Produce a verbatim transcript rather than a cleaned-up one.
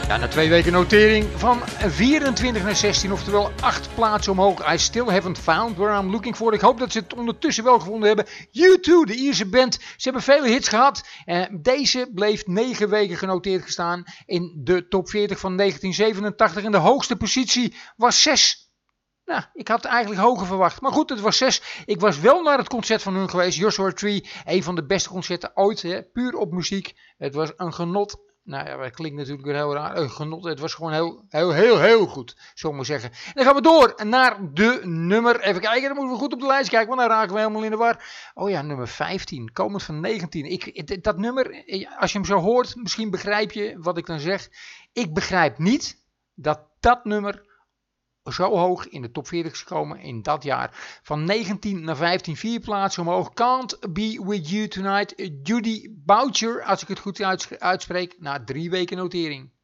Ja, na twee weken notering van vierentwintig naar zestien, oftewel acht plaatsen omhoog. I still haven't found where I'm looking for. Ik hoop dat ze het ondertussen wel gevonden hebben. U twee, de Ierse band, ze hebben vele hits gehad. Uh, deze bleef negen weken genoteerd gestaan in de top veertig van negentien zevenentachtig. En de hoogste positie was zes. Nou, ik had eigenlijk hoger verwacht. Maar goed, het was zes. Ik was wel naar het concert van hun geweest. Joshua Tree, een van de beste concerten ooit. Hè? Puur op muziek. Het was een genot. Nou ja, dat klinkt natuurlijk weer heel raar. Een genot. Het was gewoon heel, heel, heel, heel goed. Zullen we maar zeggen. En dan gaan we door naar de nummer. Even kijken, dan moeten we goed op de lijst kijken. Want dan raken we helemaal in de war. Oh ja, nummer vijftien. Komend van negentien. Ik, dat nummer, als je hem zo hoort, misschien begrijp je wat ik dan zeg. Ik begrijp niet dat dat nummer zo hoog in de top veertig is gekomen in dat jaar. Van negentien naar vijftien, vier plaatsen omhoog. Can't Be With You Tonight. Judy Boucher, als ik het goed uitspreek, na drie weken notering.